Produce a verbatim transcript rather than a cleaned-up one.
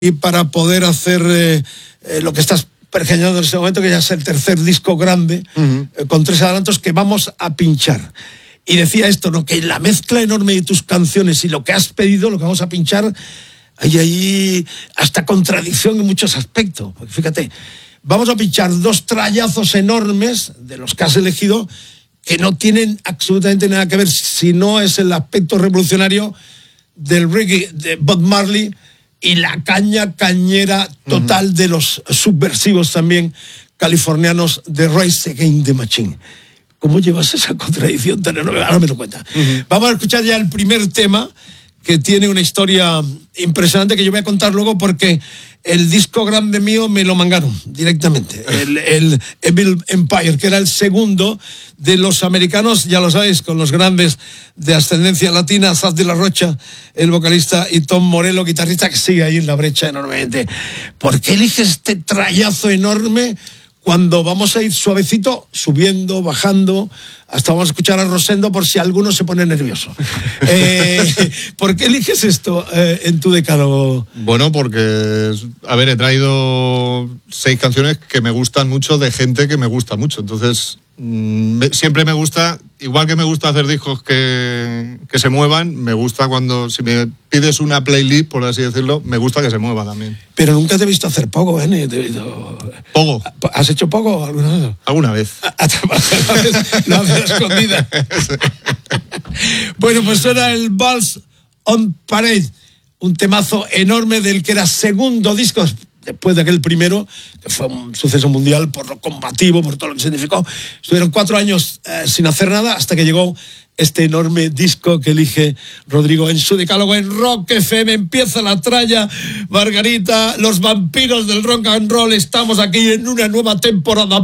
y para poder hacer eh, eh, lo que estás pergeñando en este momento, que ya es el tercer disco grande, uh-huh. eh, con tres adelantos que vamos a pinchar. Y decía esto, ¿no? Que la mezcla enorme de tus canciones y lo que has pedido, lo que vamos a pinchar, hay ahí hasta contradicción en muchos aspectos. Porque fíjate, vamos a pinchar dos trallazos enormes de los que has elegido que no tienen absolutamente nada que ver, si no es el aspecto revolucionario del reggae de Bob Marley y la caña cañera total uh-huh. de los subversivos también californianos de Rise Against the Machine. ¿Cómo llevas esa contradicción tan enorme? Ahora me lo cuenta. Uh-huh. Vamos a escuchar ya el primer tema, que tiene una historia impresionante que yo voy a contar luego, porque el disco grande mío me lo mangaron directamente. El, el Evil Empire, que era el segundo de los americanos, ya lo sabéis, con los grandes de ascendencia latina, Zaz de la Rocha, el vocalista, y Tom Morello, guitarrista, que sigue ahí en la brecha enormemente. ¿Por qué eliges este trayazo enorme cuando vamos a ir suavecito, subiendo, bajando, hasta vamos a escuchar a Rosendo por si alguno se pone nervioso? Eh, ¿Por qué eliges esto eh, en tu decálogo? Bueno, porque, a ver, he traído seis canciones que me gustan mucho de gente que me gusta mucho. Entonces, mmm, siempre me gusta, igual que me gusta hacer discos que, que se muevan, me gusta cuando, si me pides una playlist, por así decirlo, me gusta que se mueva también. Pero nunca te he visto hacer poco, ¿eh? Te he visto... ¿Poco? ¿Has hecho poco alguna vez? Alguna vez. Lo haces escondida. Bueno, pues era el Balls on Parade, un temazo enorme del que era segundo disco después de aquel primero, que fue un suceso mundial por lo combativo, por todo lo que significó. Estuvieron cuatro años eh, sin hacer nada hasta que llegó este enorme disco que elige Rodrigo en su decálogo en Rock F M. Empieza la tralla, Margarita, los vampiros del rock and roll. Estamos aquí en una nueva temporada.